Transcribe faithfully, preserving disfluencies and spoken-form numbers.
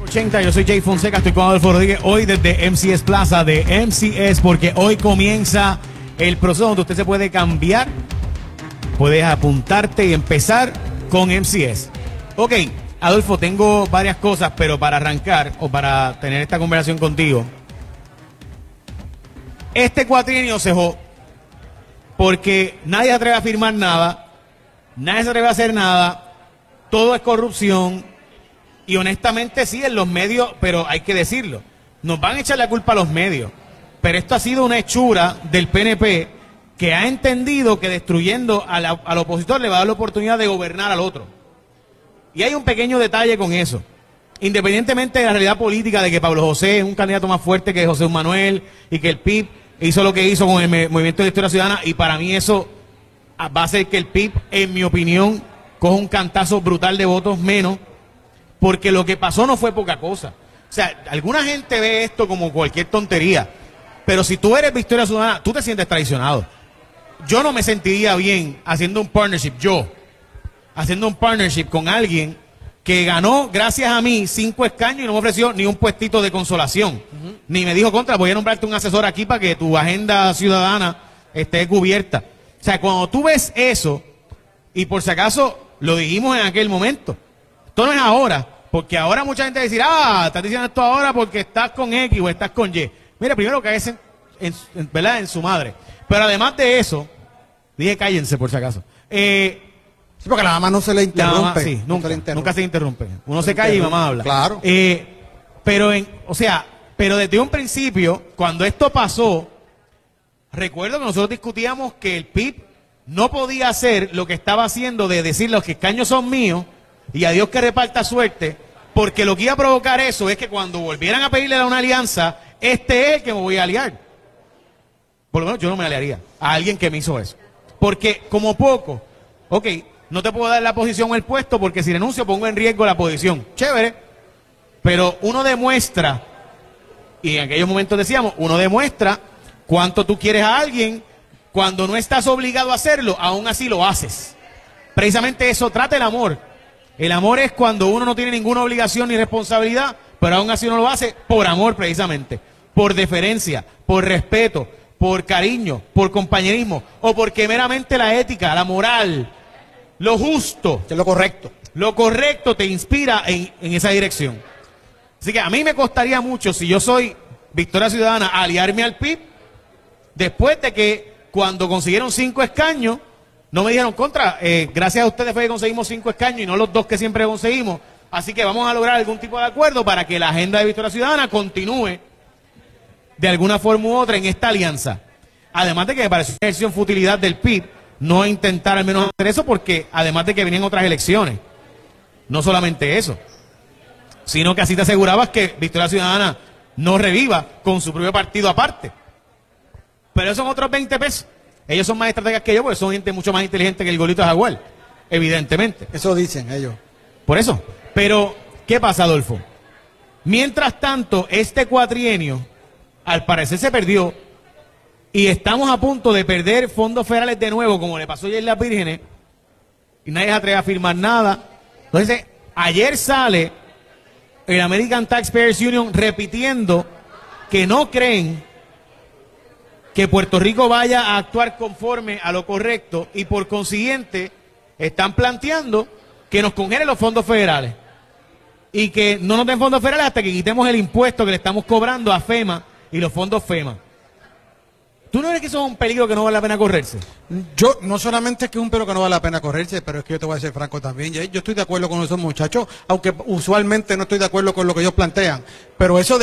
ochenta, yo soy Jay Fonseca, estoy con Adolfo Rodríguez hoy desde M C S Plaza de M C S porque hoy comienza el proceso donde usted se puede cambiar, puedes apuntarte y empezar con M C S. Ok, Adolfo, tengo varias cosas, pero para arrancar o para tener esta conversación contigo, este cuatrienio se jodió porque nadie se atreve a firmar nada, nadie se atreve a hacer nada, todo es corrupción. Y honestamente sí, en los medios, pero hay que decirlo, nos van a echar la culpa a los medios. Pero esto ha sido una hechura del P N P que ha entendido que destruyendo a la, al opositor le va a dar la oportunidad de gobernar al otro. Y hay un pequeño detalle con eso. Independientemente de la realidad política de que Pablo José es un candidato más fuerte que José Manuel y que el P I B hizo lo que hizo con el Movimiento de Historia Ciudadana, y para mí eso va a hacer que el P I B, en mi opinión, coja un cantazo brutal de votos menos. Porque lo que pasó no fue poca cosa. O sea, alguna gente ve esto como cualquier tontería. Pero si tú eres Victoria Ciudadana, tú te sientes traicionado. Yo no me sentiría bien haciendo un partnership, yo, haciendo un partnership con alguien que ganó, gracias a mí, cinco escaños y no me ofreció ni un puestito de consolación. Uh-huh. Ni me dijo, contra, voy a nombrarte un asesor aquí para que tu agenda ciudadana esté cubierta. O sea, cuando tú ves eso, y por si acaso lo dijimos en aquel momento, esto no es ahora, porque ahora mucha gente va a decir, ah, estás diciendo esto ahora porque estás con X o estás con Y. Mira, primero caes en, en, en, ¿verdad? en su madre. Pero además de eso, dije cállense por si acaso. Eh, sí, porque la mamá no se le interrumpe. Mamá, sí, no nunca, se interrumpe. nunca se interrumpe. Uno se, se calla y mamá habla. Claro. Eh, pero, en, o sea, pero desde un principio, cuando esto pasó, recuerdo que nosotros discutíamos que el P I B no podía hacer lo que estaba haciendo de decir los escaños son míos y a Dios que reparta suerte, porque lo que iba a provocar eso es que cuando volvieran a pedirle a una alianza, este es el que me voy a aliar. Por lo menos yo no me aliaría a alguien que me hizo eso. Porque como poco, ok, no te puedo dar la posición o el puesto porque si renuncio pongo en riesgo la posición. Chévere, pero uno demuestra, y en aquellos momentos decíamos, uno demuestra cuánto tú quieres a alguien cuando no estás obligado a hacerlo, aún así lo haces. Precisamente eso trata el amor. El amor es cuando uno no tiene ninguna obligación ni responsabilidad, pero aún así uno lo hace por amor precisamente, por deferencia, por respeto, por cariño, por compañerismo, o porque meramente la ética, la moral, lo justo, es lo correcto. Lo correcto te inspira en, en esa dirección. Así que a mí me costaría mucho, si yo soy Victoria Ciudadana, aliarme al P I B, después de que cuando consiguieron cinco escaños, no me dijeron contra, eh, gracias a ustedes fue que conseguimos cinco escaños y no los dos que siempre conseguimos, así que vamos a lograr algún tipo de acuerdo para que la agenda de Victoria Ciudadana continúe de alguna forma u otra en esta alianza. Además de que me pareció una ejercicio en futilidad del P I B no intentar al menos hacer eso, porque además de que venían otras elecciones, no solamente eso, sino que así te asegurabas que Victoria Ciudadana no reviva con su propio partido aparte. Pero esos son otros veinte pesos. Ellos son más estrategas que yo porque son gente mucho más inteligente que el Golito de Jaguar, evidentemente. Eso dicen ellos. Por eso. Pero, ¿qué pasa, Adolfo? Mientras tanto, este cuatrienio, al parecer se perdió, y estamos a punto de perder fondos federales de nuevo, como le pasó ayer en Las Vírgenes, y nadie se atreve a firmar nada. Entonces, ayer sale el American Taxpayers Union repitiendo que no creen que Puerto Rico vaya a actuar conforme a lo correcto y por consiguiente están planteando que nos congelen los fondos federales y que no nos den fondos federales hasta que quitemos el impuesto que le estamos cobrando a FEMA y los fondos FEMA. ¿Tú no crees que eso es un peligro que no vale la pena correrse? Yo, no solamente es que es un peligro que no vale la pena correrse, pero es que yo te voy a ser franco también. Yo estoy de acuerdo con esos muchachos, aunque usualmente no estoy de acuerdo con lo que ellos plantean, pero eso de